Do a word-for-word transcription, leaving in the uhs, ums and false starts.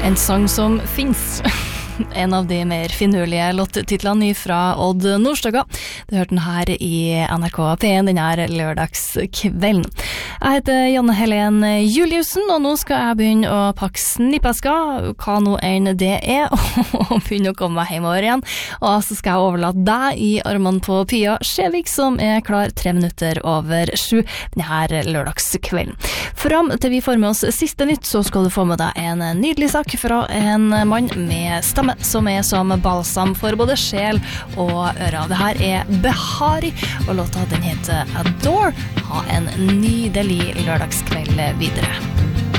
En sang som finnes. En av de mer finurlige låttitlene fra Odd Nordstoga. Du hørte den her i N R K P en, den her lørdagskvelden. Jeg heter Janne Helen Juliussen, og nå skal jeg begynne å pakke snippesker, hva nå enn det er, og begynne å komme meg hjemover igjen. Og så skal jeg overlate deg i armene på Pia Skjevik, som er klar tre minutter over sju denne her lørdagskvelden. Fram til vi får med oss siste nytt, så skal du få med deg en nydelig sak fra en mann med stemme som er som balsam for både sjel og ører. Det her er Behari, og låta den heter Adore. Ha en nydelig lørdagskveld videre.